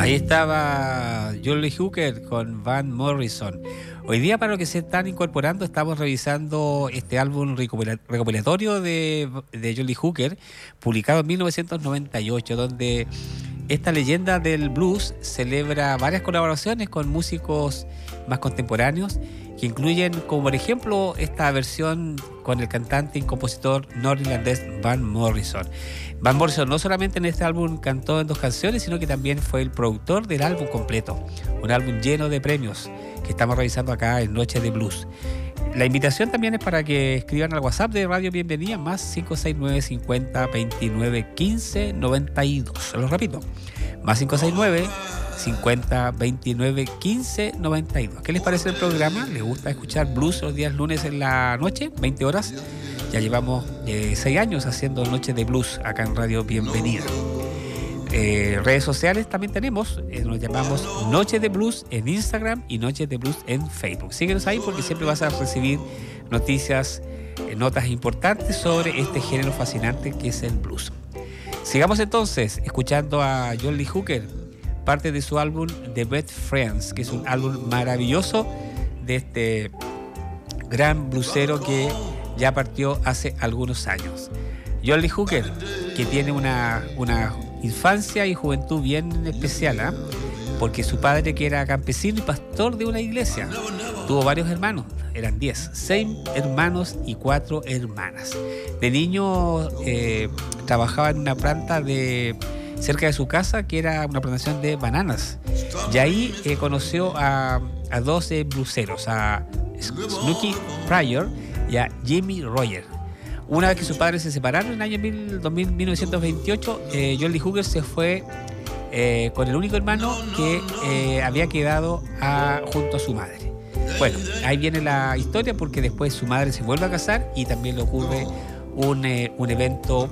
Ahí estaba John Lee Hooker con Van Morrison. Hoy día, para lo que se están incorporando, estamos revisando este álbum recopilatorio de John Lee Hooker, publicado en 1998, donde esta leyenda del blues celebra varias colaboraciones con músicos más contemporáneos, que incluyen, como por ejemplo, esta versión con el cantante y compositor norirlandés Van Morrison. Van Morrison no solamente en este álbum cantó en 2 canciones, sino que también fue el productor del álbum completo, un álbum lleno de premios que estamos revisando acá en Noche de Blues. La invitación también es para que escriban al WhatsApp de Radio Bienvenida, más 569 50 29 15 92. Se los repito, más 569 50 29 15 92. ¿Qué les parece el programa? ¿Les gusta escuchar blues los días lunes en la noche, 20 horas? Ya llevamos 6 años haciendo Noche de Blues acá en Radio Bienvenida. Redes sociales también tenemos, nos llamamos Noche de Blues en Instagram y Noche de Blues en Facebook. Síguenos ahí porque siempre vas a recibir noticias, notas importantes sobre este género fascinante que es el blues. Sigamos entonces escuchando a John Lee Hooker, parte de su álbum The Best Friends, que es un álbum maravilloso de este gran bluesero que ya partió hace algunos años. John Lee Hooker, que tiene una infancia y juventud bien especial, ¿eh? Porque su padre, que era campesino y pastor de una iglesia, tuvo varios hermanos, eran 10, 6 hermanos y 4 hermanas. De niño trabajaba en una planta cerca de su casa, que era una plantación de bananas, y ahí conoció a 12 blueseros, a Snooky Pryor y a Jimmy Rogers. Una vez que sus padres se separaron en el año 1928, John Lee Hooker se fue con el único hermano que había quedado junto a su madre. Bueno, ahí viene la historia, porque después su madre se vuelve a casar y también le ocurre un evento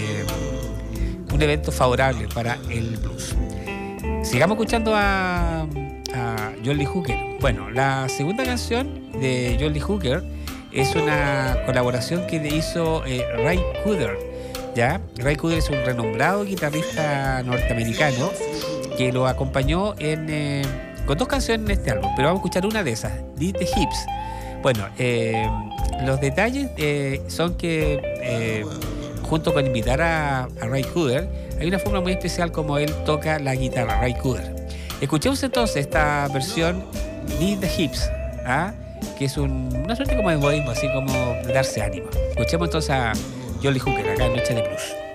favorable para el blues. Sigamos escuchando a John Lee Hooker. Bueno, la segunda canción de John Lee Hooker es una colaboración que le hizo Ray Cooder, ¿ya? Ray Cooder es un renombrado guitarrista norteamericano que lo acompañó con 2 canciones en este álbum, pero vamos a escuchar una de esas, Did the Hips. Bueno, los detalles son que junto con invitar a Ray Cooder, hay una forma muy especial como él toca la guitarra, Ray Cooder. Escuchemos entonces esta versión Did the Hips, que es una suerte como de modismo, así como de darse ánimo. Escuchemos entonces a John Lee Hooker acá en Noche de Blues.